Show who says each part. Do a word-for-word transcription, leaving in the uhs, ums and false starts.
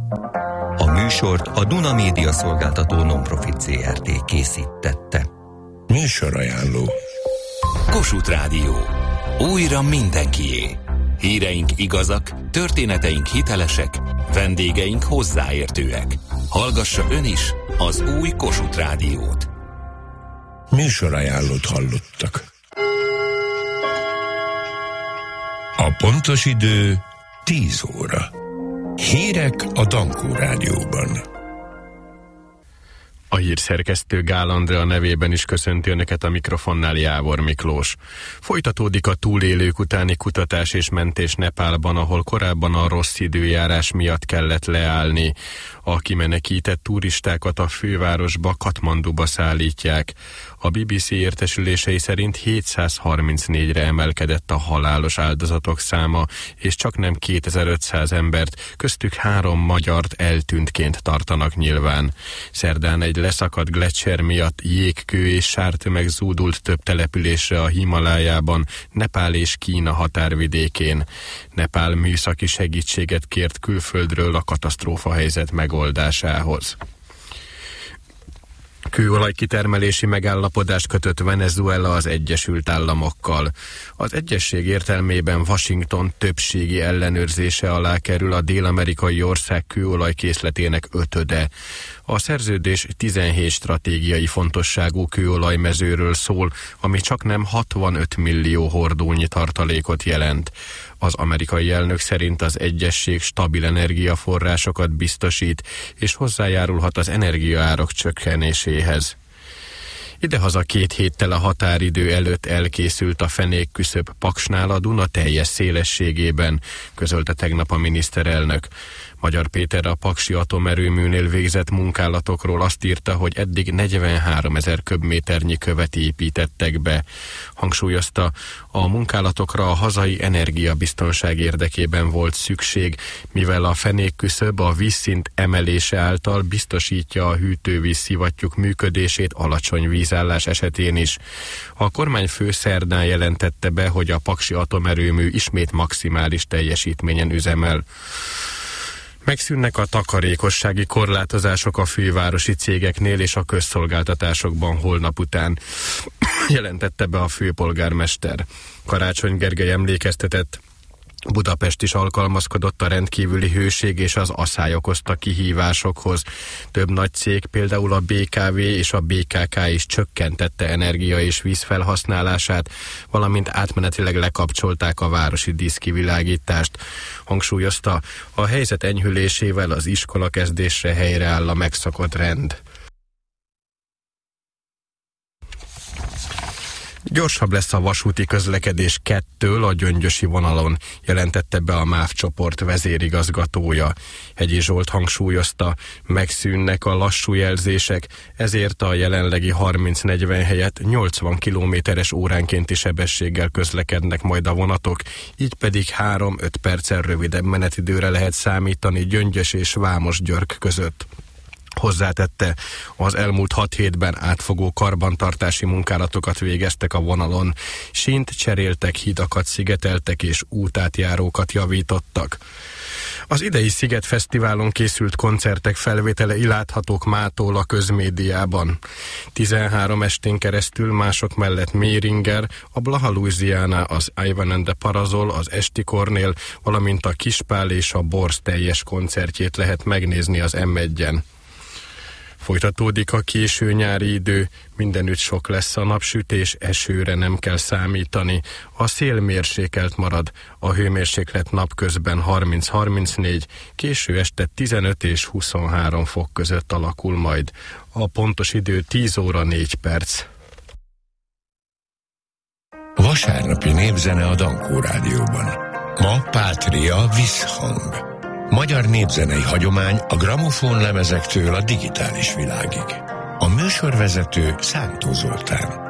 Speaker 1: A műsort a Duna Média Szolgáltató Non-Profit zé er té készítette.
Speaker 2: Műsorajánló.
Speaker 3: Kossuth Rádió. Újra mindenkié. Híreink igazak, történeteink hitelesek, vendégeink hozzáértőek. Hallgassa ön is az új Kossuth Rádiót.
Speaker 2: Műsorajánlót hallottak. A pontos idő tíz óra. Hírek a Dankó Rádióban.
Speaker 4: A hírszerkesztő Gál Andrea nevében is köszönti önöket a mikrofonnál Jávor Miklós. Folytatódik a túlélők utáni kutatás és mentés Nepálban, ahol korábban a rossz időjárás miatt kellett leállni. A kimenekített turistákat a fővárosba, Katmanduba szállítják. A bé bé cé értesülései szerint hétszázharmincnégyre emelkedett a halálos áldozatok száma, és csak nem kétezer-ötszáz embert, köztük három magyart eltűntként tartanak nyilván. Szerdán egy leszakadt gleccser miatt jégkő és sártömeg zúdult több településre a Himalájában, Nepál és Kína határvidékén. Nepál műszaki segítséget kért külföldről a katasztrófahelyzet megoldásához. Kőolajkitermelési megállapodást kötött Venezuela az Egyesült Államokkal. Az egyesség értelmében Washington többségi ellenőrzése alá kerül a dél-amerikai ország kőolajkészletének ötöde. A szerződés tizenhét stratégiai fontosságú kőolajmezőről szól, ami csaknem hatvanöt millió hordónyi tartalékot jelent. Az amerikai elnök szerint az egyesség stabil energiaforrásokat biztosít, és hozzájárulhat az energiaárak csökkenéséhez. Idehaza két héttel a határidő előtt elkészült a fenékküszöb Paksnál a Duna teljes szélességében, közölte tegnap a miniszterelnök. Magyar Péter a paksi atomerőműnél végzett munkálatokról azt írta, hogy eddig negyvenháromezer köbméternyi követ építettek be. Hangsúlyozta, a munkálatokra a hazai energiabiztonság érdekében volt szükség, mivel a fenékküszöb a vízszint emelése által biztosítja a hűtővíz szivattyúk működését alacsony vízállás esetén is. A kormányfő szerdán jelentette be, hogy a paksi atomerőmű ismét maximális teljesítményen üzemel. Megszűnnek a takarékossági korlátozások a fővárosi cégeknél és a közszolgáltatásokban holnap után, jelentette be a főpolgármester. Karácsony Gergely emlékeztetett, Budapest is alkalmazkodott a rendkívüli hőség és az aszály okozta kihívásokhoz. Több nagy cég, például a bé ká vé és a bé ká ká is csökkentette energia és víz felhasználását, valamint átmenetileg lekapcsolták a városi díszkivilágítást. Hangsúlyozta, a helyzet enyhülésével az iskola kezdésre helyreáll a megszokott rend. Gyorsabb lesz a vasúti közlekedés kettől a gyöngyösi vonalon, jelentette be a MÁV csoport vezérigazgatója. Hegyi Zsolt hangsúlyozta, megszűnnek a lassú jelzések, ezért a jelenlegi harminc-negyven helyett nyolcvan kilométeres óránkénti sebességgel közlekednek majd a vonatok, így pedig három-öt perccel rövidebb menetidőre lehet számítani Gyöngyös és Vámos-Györk között. Hozzátette, az elmúlt hat hétben átfogó karbantartási munkálatokat végeztek a vonalon, sínt cseréltek, hidakat szigeteltek és útátjárókat javítottak. Az idei Szigetfesztiválon készült koncertek felvételei láthatók mától a közmédiában. tizenhárom estén keresztül mások mellett Méringer, a Blaha Louisiana, az Ivan and the Parazol, az Esti Kornél, valamint a Kispál és a Borz teljes koncertjét lehet megnézni az em egyen. Folytatódik a késő nyári idő, mindenütt sok lesz a napsütés, esőre nem kell számítani. A szél mérsékelt marad, a hőmérséklet napközben harminc-harmincnégy, késő este tizenöt és huszonhárom fok között alakul majd. A pontos idő tíz óra négy perc.
Speaker 2: Vasárnapi népzene a Dankó Rádióban. Ma Pátria Visszhang. Magyar népzenei hagyomány a gramofón lemezektől a digitális világig. A műsorvezető Szántó Zoltán.